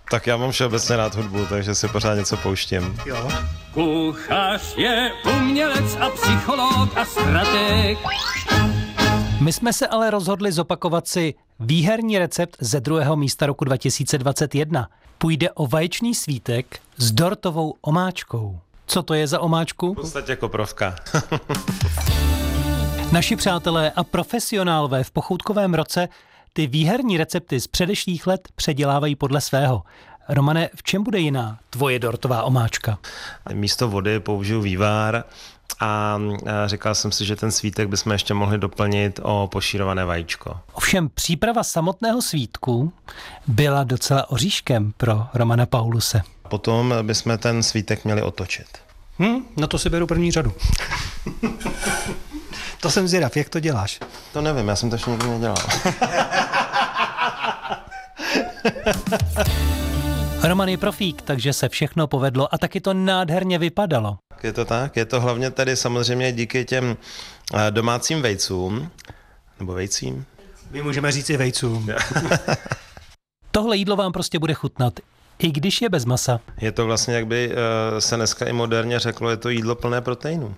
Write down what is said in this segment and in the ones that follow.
Tak já mám všeobecně rád hudbu, takže si pořád něco pouštím. Jo. Kuchař je umělec a psycholog a strateg. My jsme se ale rozhodli zopakovat si výherní recept ze 2. místa roku 2021. Půjde o vaječný svítek s dortovou omáčkou. Co to je za omáčku? V podstatě koprovka. Naši přátelé a profesionálové v pochoutkovém roce ty výherní recepty z předešlých let předělávají podle svého. Romane, v čem bude jiná tvoje dortová omáčka? Místo vody použiju vývar a říkal jsem si, že ten svítek bychom ještě mohli doplnit o pošírované vajíčko. Ovšem příprava samotného svítku byla docela oříškem pro Romana Pauluse. Potom bychom ten svítek měli otočit. Na to si beru první řadu. To jsem zvědav, jak to děláš? To nevím, já jsem to ještě nikdy nedělal. Roman je profík, takže se všechno povedlo a taky to nádherně vypadalo. Je to tak? Je to hlavně tady samozřejmě díky těm domácím vejcům. Nebo vejcím? My můžeme říct i vejcům. Tohle jídlo vám prostě bude chutnat, i když je bez masa. Je to vlastně, jak by se dneska i moderně řeklo, je to jídlo plné proteinů.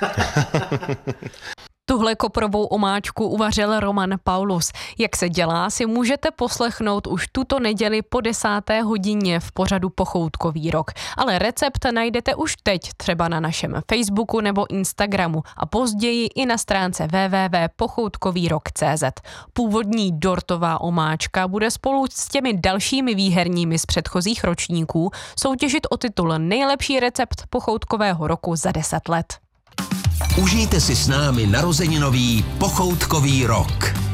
Tuhle koprovou omáčku uvařil Roman Paulus. Jak se dělá, si můžete poslechnout už tuto neděli po 10. hodině v pořadu Pochoutkový rok. Ale recept najdete už teď třeba na našem Facebooku nebo Instagramu a později i na stránce www.pochoutkovýrok.cz. Původní dortová omáčka bude spolu s těmi dalšími výherními z předchozích ročníků soutěžit o titul Nejlepší recept pochoutkového roku za 10 let. Užijte si s námi narozeninový Pochoutkový rok.